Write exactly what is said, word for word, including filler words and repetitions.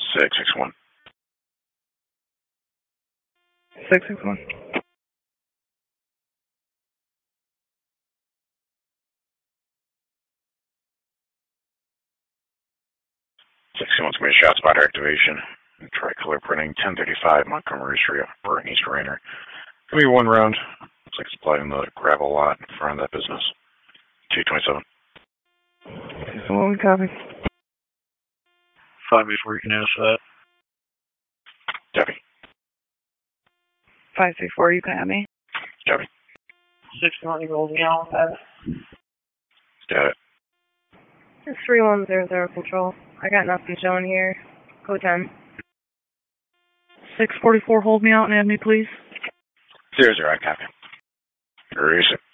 Six six one. Six six one. Six six one's going to be shot spot activation. Tricolor printing, ten thirty-five Montgomery Street, Burton, East Rainer. Give me one round. Looks like it's applying the gravel lot in front of that business. two twenty-seven. six one, copy. Five before you can ask that. Copy. Five three four, you can have me. Copy. Six one, you roll me out. Got it. It's three one zero zero control. I got nothing showing here. Code ten. six forty-four, hold me out and add me, please. Zero zero, I copy. Erase it.